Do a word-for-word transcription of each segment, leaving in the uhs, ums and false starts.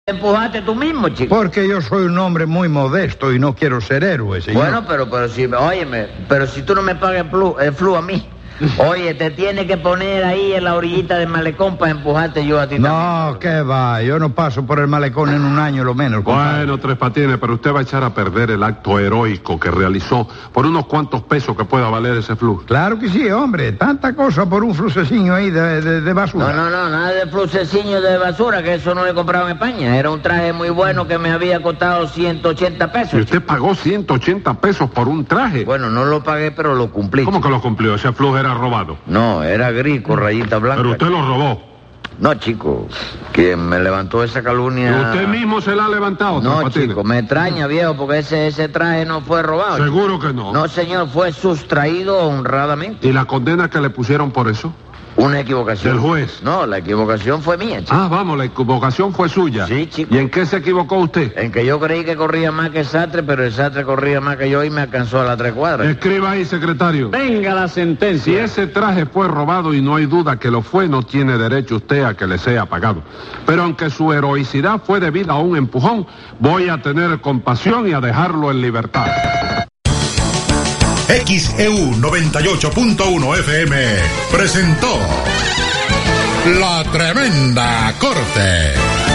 empujaste tú mismo, chico. Porque yo soy un hombre muy modesto y no quiero ser héroe, señor. Bueno, pero, pero si, óyeme, pero si tú no me pagas el flu, el flu a mí, oye, te tienes que poner ahí en la orillita del malecón para empujarte yo a ti no, también. No, qué va, yo no paso por el malecón en un año lo menos. Compadre. Bueno, Tres Patines, pero usted va a echar a perder el acto heroico que realizó por unos cuantos pesos que pueda valer ese flu. Claro que sí, hombre, tanta cosa por un fluceciño ahí de, de, de basura. No, no, no, nada de fluceciño de basura, que eso no lo he comprado en España. Era un traje muy bueno que me había costado ciento ochenta pesos. ¿Y usted pagó ciento ochenta pesos por un traje? Bueno, no lo pagué, pero lo cumplí. ¿Cómo que lo cumplió? Ese flu era robado. No. No, era gris con rayita blanca. Pero usted lo robó. No, chico, quien me levantó esa calumnia... ¿Y usted mismo se la ha levantado? No, chico, me extraña, viejo, porque ese, ese traje no fue robado. ¿Seguro que no? No, señor, fue sustraído honradamente. ¿Y la condena que le pusieron por eso? Una equivocación. ¿Del juez? No, la equivocación fue mía, chico. Ah, vamos, la equivocación fue suya. Sí, chico. ¿Y en qué se equivocó usted? En que yo creí que corría más que el Sastre, pero el Sastre corría más que yo y me alcanzó a las tres cuadras. Escriba ahí, secretario. Venga la sentencia. Si ese traje fue robado y no hay duda que lo fue, no tiene derecho usted a que le sea pagado. Pero aunque su heroicidad fue debida a un empujón, voy a tener compasión y a dejarlo en libertad. X E U noventa y ocho punto uno F M presentó La Tremenda Corte.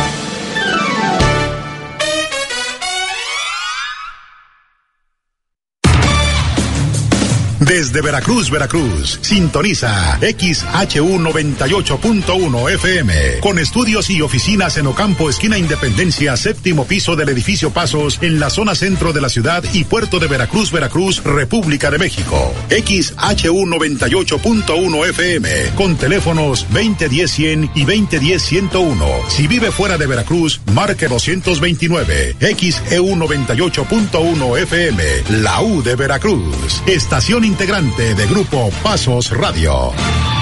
Desde Veracruz, Veracruz, sintoniza X H U noventa y ocho punto uno F M, con estudios y oficinas en Ocampo, esquina Independencia, séptimo piso del edificio Pasos, en la zona centro de la ciudad y puerto de Veracruz, Veracruz, República de México. X H U noventa y ocho punto uno F M, con teléfonos veinte diez cien y veinte diez ciento uno. Si vive fuera de Veracruz, marque doscientos veintinueve. X E U noventa y ocho punto uno F M, la U de Veracruz. Estación integrante de Grupo Pasos Radio.